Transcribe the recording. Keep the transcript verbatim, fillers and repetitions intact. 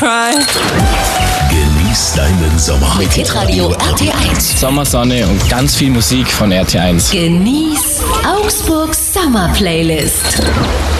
Genieß deinen Sommer Mit Hitradio R T eins. Sommersonne und ganz viel Musik von R T eins. Genieß Augsburgs Summer Playlist.